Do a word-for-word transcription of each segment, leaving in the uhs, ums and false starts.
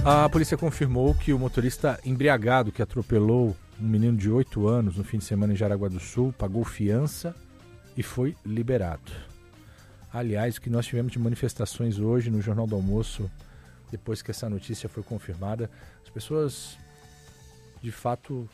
A polícia confirmou que o motorista embriagado que atropelou um menino de oito anos no fim de semana em Jaraguá do Sul pagou fiança e foi liberado. Aliás, o que nós tivemos de manifestações hoje no Jornal do Almoço, depois que essa notícia foi confirmada, as pessoas, de fato,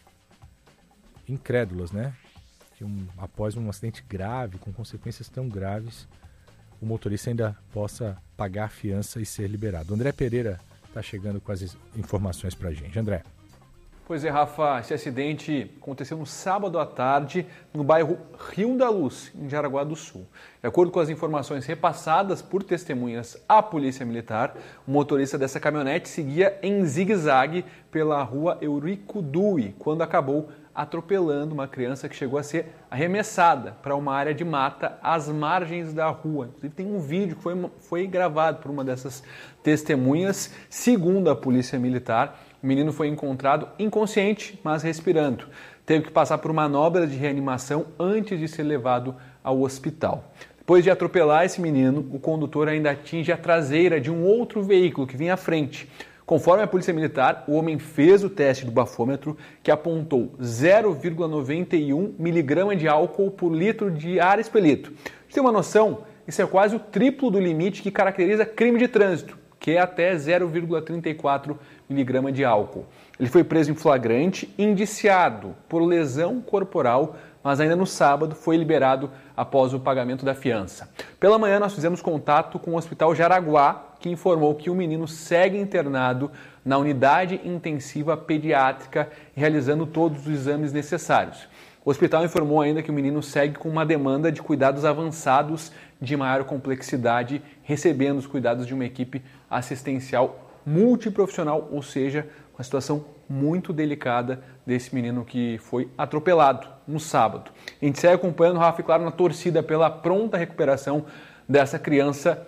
incrédulas, né? Que um, após um acidente grave, com consequências tão graves, o motorista ainda possa pagar a fiança e ser liberado. André Pereira está chegando com as informações para a gente. André. Pois é, Rafa, esse acidente aconteceu no sábado à tarde no bairro Rio da Luz, em Jaraguá do Sul. De acordo com as informações repassadas por testemunhas à Polícia Militar, o motorista dessa caminhonete seguia em zigue-zague pela rua Eurico Dui, quando acabou atropelando uma criança que chegou a ser arremessada para uma área de mata às margens da rua. Inclusive tem um vídeo que foi, foi gravado por uma dessas testemunhas. Segundo a Polícia Militar, o menino foi encontrado inconsciente, mas respirando. Teve que passar por manobra de reanimação antes de ser levado ao hospital. Depois de atropelar esse menino, o condutor ainda atinge a traseira de um outro veículo que vinha à frente. Conforme a Polícia Militar, o homem fez o teste do bafômetro, que apontou zero vírgula noventa e um miligramas de álcool por litro de ar expelido. Pra você ter uma noção, isso é quase o triplo do limite que caracteriza crime de trânsito, que é até zero vírgula trinta e quatro miligramas de álcool. Ele foi preso em flagrante, indiciado por lesão corporal, mas ainda no sábado foi liberado após o pagamento da fiança. Pela manhã nós fizemos contato com o Hospital Jaraguá, que informou que o menino segue internado na unidade intensiva pediátrica, realizando todos os exames necessários. O hospital informou ainda que o menino segue com uma demanda de cuidados avançados de maior complexidade, recebendo os cuidados de uma equipe assistencial multiprofissional, ou seja, uma situação muito delicada desse menino que foi atropelado no sábado. A gente segue acompanhando, Rafa, e claro, na torcida pela pronta recuperação dessa criança.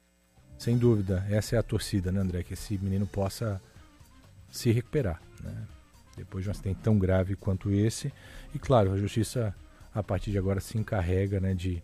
Sem dúvida, essa é a torcida, né, André? Que esse menino possa se recuperar, né? Depois de um acidente tão grave quanto esse. E claro, a justiça, a partir de agora, se encarrega, né, de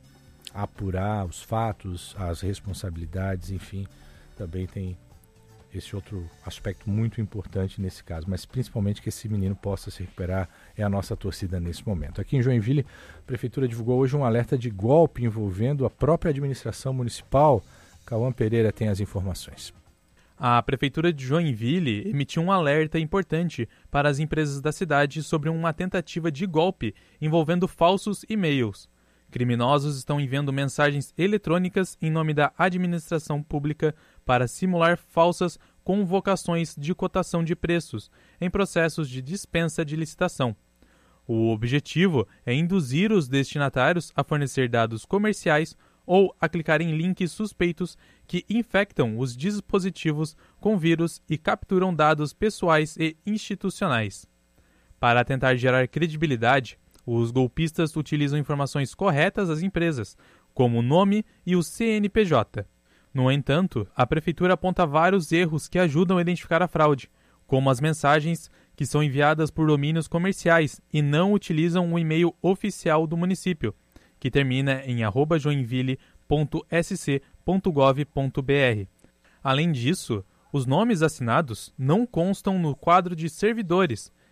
apurar os fatos, as responsabilidades, enfim, também tem esse outro aspecto muito importante nesse caso, mas principalmente que esse menino possa se recuperar é a nossa torcida nesse momento. Aqui em Joinville, a Prefeitura divulgou hoje um alerta de golpe envolvendo a própria administração municipal. Cauã Pereira tem as informações. A Prefeitura de Joinville emitiu um alerta importante para as empresas da cidade sobre uma tentativa de golpe envolvendo falsos e-mails. Criminosos estão enviando mensagens eletrônicas em nome da administração pública para simular falsas convocações de cotação de preços em processos de dispensa de licitação. O objetivo é induzir os destinatários a fornecer dados comerciais ou a clicar em links suspeitos que infectam os dispositivos com vírus e capturam dados pessoais e institucionais. Para tentar gerar credibilidade, os golpistas utilizam informações corretas das empresas, como o nome e o C N P J. No entanto, a Prefeitura aponta vários erros que ajudam a identificar a fraude, como as mensagens que são enviadas por domínios comerciais e não utilizam o e-mail oficial do município, que termina em arroba joinville ponto s c ponto gov ponto b r. Além disso, os nomes assinados não constam no quadro de servidores